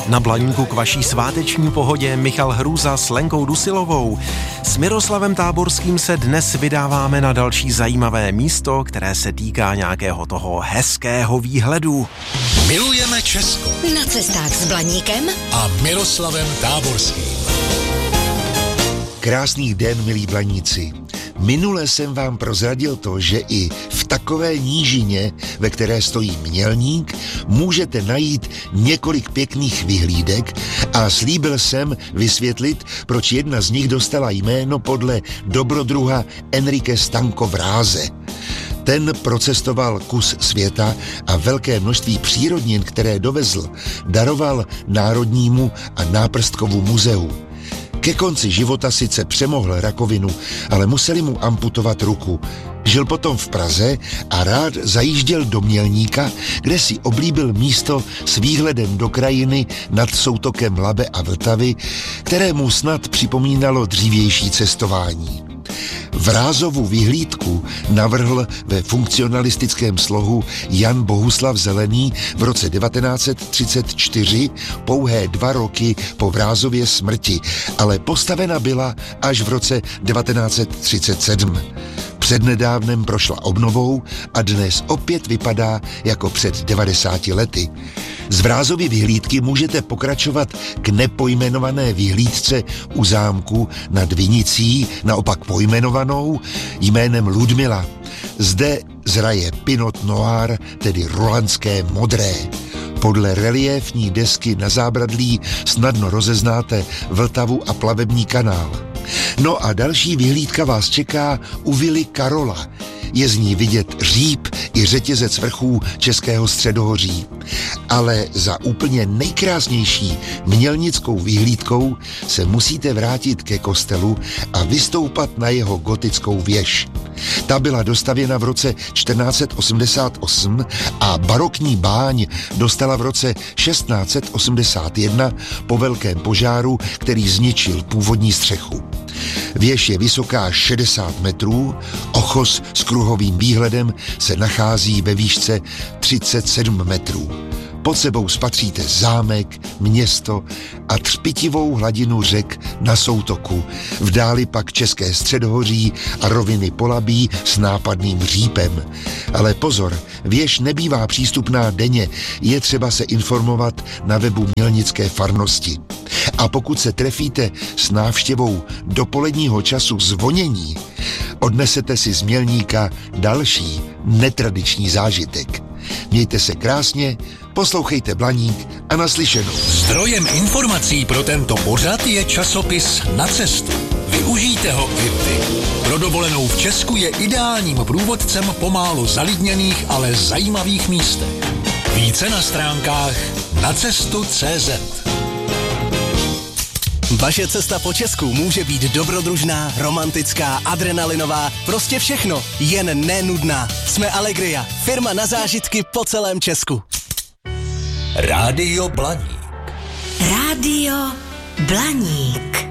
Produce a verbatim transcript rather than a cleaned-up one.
Na Blaníku k vaší sváteční pohodě Michal Hrůza s Lenkou Dusilovou. S Miroslavem Táborským se dnes vydáváme na další zajímavé místo, které se týká nějakého toho hezkého výhledu. Milujeme Česko. Na cestách s Blaníkem a Miroslavem Táborským. Krásný den, milí Blaníci. Minule jsem vám prozradil to, že i v takové nížině, ve které stojí Mělník, můžete najít několik pěkných vyhlídek a slíbil jsem vysvětlit, proč jedna z nich dostala jméno podle dobrodruha Enrique Stanco Vráze. Ten procestoval kus světa a velké množství přírodnin, které dovezl, daroval Národnímu a Náprstkovu muzeu. Ke konci života sice přemohl rakovinu, ale museli mu amputovat ruku. Žil potom v Praze a rád zajížděl do Mělníka, kde si oblíbil místo s výhledem do krajiny nad soutokem Labe a Vltavy, které mu snad připomínalo dřívější cestování. Vrázovu vyhlídku navrhl ve funkcionalistickém slohu Jan Bohuslav Zelený v roce devatenáct set třicet čtyři, pouhé dva roky po Vrázově smrti, ale postavena byla až v roce devatenáct set třicet sedm. Přednedávnem prošla obnovou a dnes opět vypadá jako před devadesáti lety. Z Vrázovy vyhlídky můžete pokračovat k nepojmenované vyhlídce u zámku nad Vinicí, naopak pojmenovanou jménem Ludmila. Zde zraje Pinot Noir, tedy rolandské modré. Podle reliéfní desky na zábradlí snadno rozeznáte Vltavu a plavební kanál. No a další vyhlídka vás čeká u vily Karola. Je z ní vidět Říp i řetězec vrchů Českého středohoří. Ale za úplně nejkrásnější mělnickou vyhlídkou se musíte vrátit ke kostelu a vystoupat na jeho gotickou věž. Ta byla dostavěna v roce čtrnáct set osmdesát osm a barokní báň dostala v roce šestnáct set osmdesát jedna po velkém požáru, který zničil původní střechu. Věž je vysoká šedesát metrů, ochos s kruhovým výhledem se nachází ve výšce třicet sedm metrů. Pod sebou spatříte zámek, město a třpitivou hladinu řek na soutoku. V dáli pak České středohoří a roviny Polabí s nápadným Řípem. Ale pozor, věž nebývá přístupná denně, je třeba se informovat na webu Mělnické farnosti. A pokud se trefíte s návštěvou dopoledního času zvonění, odnesete si z Mělníka další netradiční zážitek. Mějte se krásně, poslouchejte Blaník a naslyšenou. Zdrojem informací pro tento pořad je časopis Na cestu. Využijte ho i vy. Pro dovolenou v Česku je ideálním průvodcem po málo zalidněných, ale zajímavých místech. Více na stránkách nacestu tečka cé zet. Vaše cesta po Česku může být dobrodružná, romantická, adrenalinová, prostě všechno, jen nenudná. Jsme Allegria, firma na zážitky po celém Česku. Rádio Blaník. Rádio Blaník.